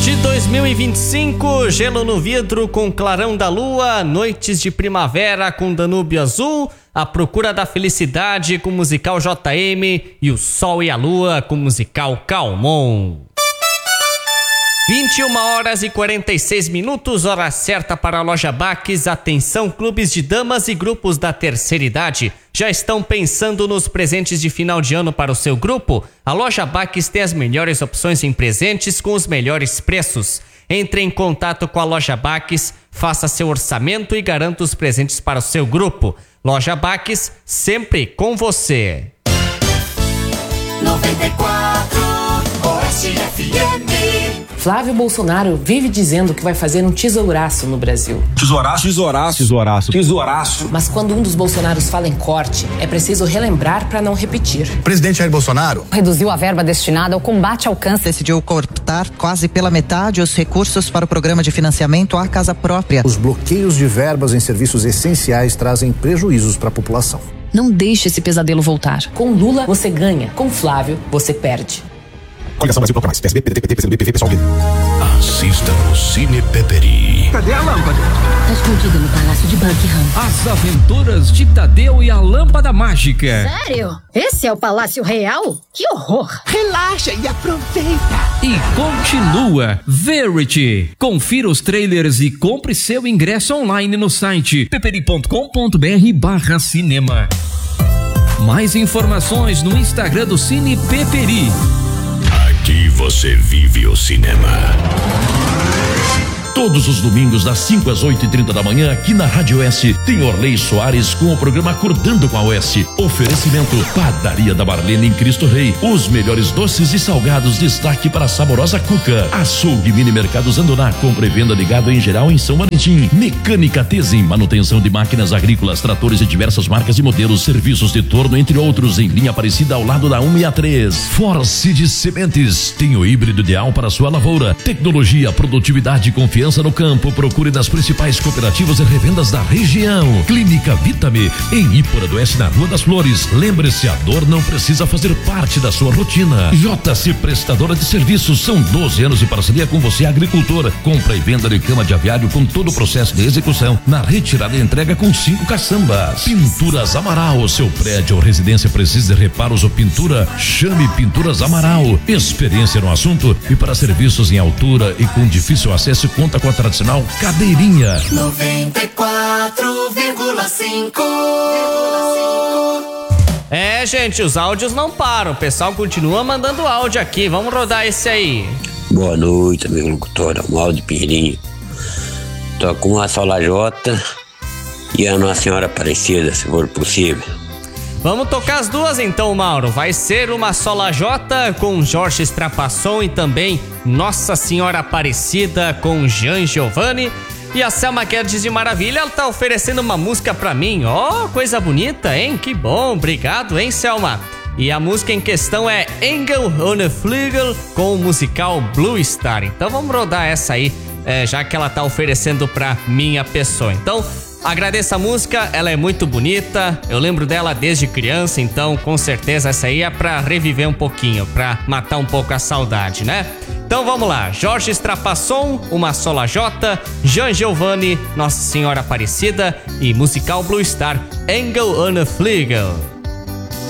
de 2025, gelo no vidro com clarão da lua, noites de primavera com Danúbio Azul, a procura da felicidade com o musical JM e o sol e a lua com o musical Calmon. 21h46, hora certa para a Loja Baques. Atenção, clubes de damas e grupos da terceira idade. Já estão pensando nos presentes de final de ano para o seu grupo? A Loja Baques tem as melhores opções em presentes com os melhores preços. Entre em contato com a Loja Baques, faça seu orçamento e garanta os presentes para o seu grupo. Loja Baques, sempre com você. 94 Oeste FM. Flávio Bolsonaro vive dizendo que vai fazer um tesouraço no Brasil. Tesouraço. Mas quando um dos Bolsonaros fala em corte, é preciso relembrar para não repetir. O presidente Jair Bolsonaro reduziu a verba destinada ao combate ao câncer. Decidiu cortar quase pela metade os recursos para o programa de financiamento à casa própria. Os bloqueios de verbas em serviços essenciais trazem prejuízos para a população. Não deixe esse pesadelo voltar. Com Lula, você ganha. Com Flávio, você perde. Coligação Brasil Toca Mais. PSB, PDT, PT, PCdoB, PV, PSOL. Assista no Cine Peperi. Cadê a lâmpada? Tá escondida no Palácio de Buckingham. As Aventuras de Tadeu e a Lâmpada Mágica. Sério? Esse é o Palácio Real? Que horror! Relaxa e aproveita. E continua Verity. Confira os trailers e compre seu ingresso online no site peperi.com.br/cinema. Mais informações no Instagram do Cine Peperi. Aqui você vive o cinema. Todos os domingos, das 5 às 8h30 da manhã, aqui na Rádio Oeste, tem Orley Soares com o programa Acordando com a Oeste. Oferecimento Padaria da Marlene em Cristo Rei. Os melhores doces e salgados, destaque para a saborosa Cuca. Açougue Mini Mercado Zandoná, compra e venda de gado em geral em São Valentim. Mecânica Tesim, manutenção de máquinas agrícolas, tratores de diversas marcas e modelos, serviços de torno, entre outros, em linha Aparecida ao lado da 163. Force de Sementes, tem o híbrido ideal para sua lavoura. Tecnologia, produtividade e confiança no campo. Procure nas principais cooperativas e revendas da região. Clínica Vitame, em Ípora do Oeste, na Rua das Flores. Lembre-se, a dor não precisa fazer parte da sua rotina. JC Prestadora de Serviços, são 12 anos de parceria com você, agricultor. Compra e venda de cama de aviário com todo o processo de execução, na retirada e entrega com 5 caçambas. Pinturas Amaral, seu prédio ou residência precisa de reparos ou pintura? Chame Pinturas Amaral. Experiência no assunto e para serviços em altura e com difícil acesso, conta com a tradicional cadeirinha. 94,5. Gente, os áudios não param. O pessoal continua mandando áudio aqui. Vamos rodar esse aí. Boa noite, amigo locutor. Mauro de Pinheirinho. Tô com a Sola J e a Nossa Senhora Aparecida, se for possível. Vamos tocar as duas então, Mauro. Vai ser uma Sola J com Jorge Strapasson e também Nossa Senhora Aparecida com Jean Giovanni. E a Selma Guedes de Maravilha, ela tá oferecendo uma música pra mim. Ó, coisa bonita, hein? Que bom, obrigado, hein, Selma? E a música em questão é Engel on a Flügel com o musical Blue Star. Então vamos rodar essa aí, já que ela tá oferecendo pra minha pessoa. Então, agradeço a música, ela é muito bonita, eu lembro dela desde criança, então com certeza essa aí é pra reviver um pouquinho, pra matar um pouco a saudade, né? Então vamos lá, Jorge Strapasson, uma Sola J, Jean Giovanni, Nossa Senhora Aparecida e musical Blue Star, Engel on a Flügel.